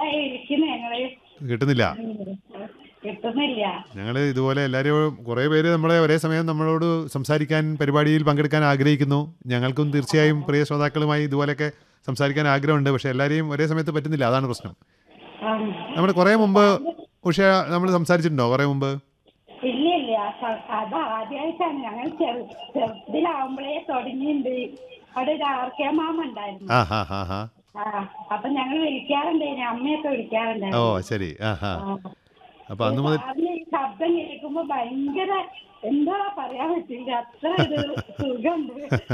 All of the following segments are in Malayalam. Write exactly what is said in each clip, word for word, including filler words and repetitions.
ആയി ഇരിക്കുന്നു ഞങ്ങള്. കിട്ടുന്നില്ല. കിട്ടുന്നില്ല. ഞങ്ങൾ ഇതുപോലെ എല്ലാവരും കുറേ പേര് നമ്മളെ ഒരേ സമയം നമ്മളോട് സംസാരിക്കാൻ പരിപാടിയിൽ പങ്കെടുക്കാൻ ആഗ്രഹിക്കുന്നു. ഞങ്ങൾക്കും തീർച്ചയായും പ്രിയ ശ്രോതാക്കളുമായി ഇതുപോലെയൊക്കെ സംസാരിക്കാൻ ആഗ്രഹമുണ്ട്. പക്ഷേ എല്ലാവരെയും ഒരേ സമയത്ത് പറ്റുന്നില്ല, അതാണ് പ്രശ്നം. ഉം. നമ്മൾ കുറേ മുമ്പ് ഉഷ നമ്മൾ സംസാരിച്ചിട്ടുണ്ടോ കുറേ മുമ്പ്? ഇല്ല ഇല്ല, സ- അത് ആദ്യമായിട്ടാണ്. ഞങ്ങൾ ചെറു ചെറുതിലാവുമ്പോഴേ തുടങ്ങിയിട്ടുണ്ട്. അവിടെ ഒരു ആർ കെ മാമ ഉണ്ടായിരുന്നു. ആ ഹാ ഹാ ഹാ ആ, അപ്പൊ ഞങ്ങൾ വിളിക്കാറുണ്ടായിരുന്നു, അമ്മയൊക്കെ ഓ വിളിക്കാറുണ്ടായിരുന്നു. ശരി. ആ ഹാ ആ. അപ്പോൾ ഈ അന്ന് മുതൽ സാറിന് ഈ ശബ്ദം കേൾക്കുമ്പോ ഭയങ്കര എന്താ പറയാൻ പറ്റില്ല, അത്ര ഒരു സുഖമുണ്ട്.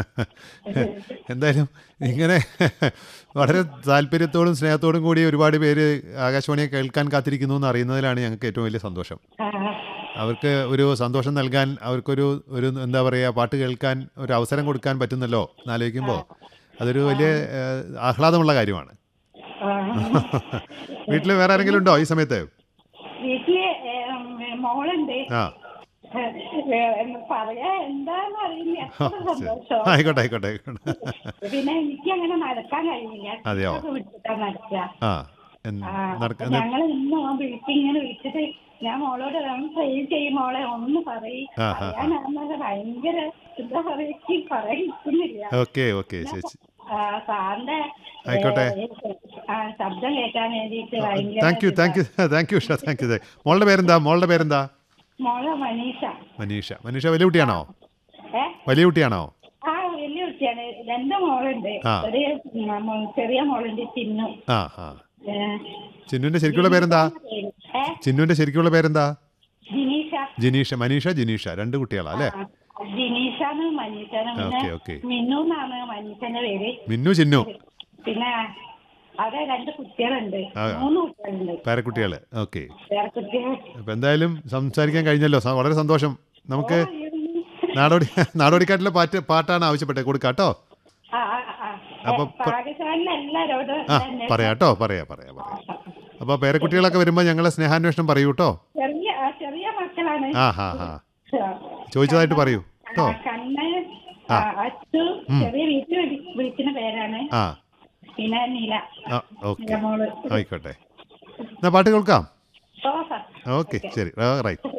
എന്തായാലും ഇങ്ങനെ വളരെ താല്പര്യത്തോടും സ്നേഹത്തോടും കൂടി ഒരുപാട് പേര് ആകാശവാണിയെ കേൾക്കാൻ കാത്തിരിക്കുന്നു എന്ന് അറിയുന്നതിലാണ് ഞങ്ങൾക്ക് ഏറ്റവും വലിയ സന്തോഷം. ആ, അവർക്ക് ഒരു സന്തോഷം നൽകാൻ, അവർക്കൊരു ഒരു എന്താ പറയുക, പാട്ട് കേൾക്കാൻ ഒരു അവസരം കൊടുക്കാൻ പറ്റുന്നല്ലോ എന്നാലോചിക്കുമ്പോൾ അതൊരു വലിയ ഏഹ്, ആഹ്ലാദമുള്ള കാര്യമാണ്. ആ. വീട്ടിൽ വേറെ ആരെങ്കിലും ഉണ്ടോ ഈ സമയത്ത്? വീട്ടില് ഏം, മോളുണ്ട്. ആ ഏ, പറയാ എന്താന്ന് അറിയില്ല, ഓ, അത്ര ശരി. സന്തോഷം. ആയിക്കോട്ടെ ആയിക്കോട്ടെ ആയിക്കോട്ടെ. പിന്നെ എനിക്ക് അങ്ങനെ നടക്കാൻ കഴിയില്ല, അതെയോ? ഒക്കെ വിളിച്ചിട്ടാ നടക്കുക. ആ എന്ത് ആ, നടക്ക അപ്പൊ ഞങ്ങൾ ഇന്ന് വിളിച്ച് ഇങ്ങനെ വിളിച്ചിട്ട് ഞാൻ മോളോട് ട്രൈ ചെയ്യും, മോളെ ഒന്ന് പറയും. ആ, ആ, ആ. പറയാനാണെന്നല്ല, ഭയങ്കര എന്താ പറയാ, പറയാൻ കിട്ടുന്നില്ല. ഓക്കെ ഓക്കെ ചേച്ചി. ആ, സാറിന്റെ ആയിക്കോട്ടെ. ഏ, ആ, ശബ്ദം കേൾക്കാൻ വേണ്ടിയിട്ട് ഭയങ്കര thank you thank you thank you Usha, thank you. മോളുടെ പേരെന്താ? മോളുടെ പേരെന്താ? മോളെ മനീഷ. മനീഷ. മനീഷ വലിയ കുട്ടിയാണോ? ഏ വലിയ കുട്ടിയാണോ? ആ, വലിയ കുട്ടിയാണ്. രണ്ട് മോളുണ്ട്. ആ. ഒരു ഉം, ചെറിയ മോളുണ്ട്, ചിന്നു. ആ ആ ഏ, ചിന്നുവിൻ്റെ ശരിക്കുള്ള പേരെന്താ? ഏ, ചിന്നുവിൻ്റെ ശരിക്കുള്ള പേരെന്താ? ജിനീഷ. ജിനീഷ. മനീഷ ജിനീഷ രണ്ട് കുട്ടികളാ അല്ലേ? ആ, ജിനീഷാണ് മനീഷാണ്. പിന്നെ ഓക്കെ ഓക്കെ. മിന്നു എന്നാണ് മനീഷന്റെ പേര്. മിന്നു ചിന്നു പിന്നെ അവിടെ രണ്ട് കുട്ടികളുണ്ട്, ആ. മൂന്ന് കുട്ടികളുണ്ട്, പേരക്കുട്ടികൾ. ഓക്കെ. വേറെ കുട്ടികൾ. അപ്പം എന്തായാലും സംസാരിക്കാൻ കഴിഞ്ഞല്ലോ, സ- വളരെ സന്തോഷം. നമുക്ക് നാടോടി നാടോടിക്കാട്ടിലെ പാട്ട് പാട്ടാണ് ആവശ്യപ്പെട്ടത്, കൊടുക്കാം കേട്ടോ. ആ, ആ, ആ. അപ്പൊ പ- പാകിസ്ഥാനിലെ എല്ലാരോടും ആ തന്നെ. പറയാം കേട്ടോ, പറയാം പറയാം പറയാം. അപ്പോൾ പേരക്കുട്ടികളൊക്കെ വരുമ്പോൾ ഞങ്ങളെ സ്നേഹാന്വേഷണം പറയൂ കേട്ടോ. ചെറിയ ആ, ചെറിയ മക്കളാണ്. ആ ഹാ ഹാ ചോദിച്ചതായിട്ട് പറയൂ കേട്ടോ. ആ, കണ്ണൻ, ആ. ആ, അച്ചു, ചെറിയ വീട്ടിൽ വിളി- വിളിക്കുന്ന പേരാണ്. ആ പിന്നെ നീല, ആ ഓക്കെ നീലമോള്. ആയിക്കോട്ടെ. എന്നാൽ പാട്ട് കേൾക്കാം. ഓ, സാർ. ഓക്കെ ശരി. റൈറ്റ്.